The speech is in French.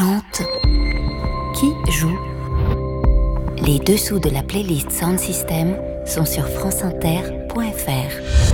chante, qui joue. Les dessous de la playlist Sound System sont sur franceinter.fr.